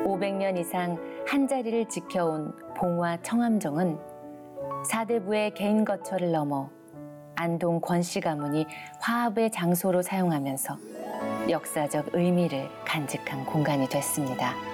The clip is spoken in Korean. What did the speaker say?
500년 이상 한자리를 지켜온 봉화 청암정은 사대부의 개인 거처를 넘어 안동 권씨 가문이 화합의 장소로 사용하면서 역사적 의미를 간직한 공간이 됐습니다.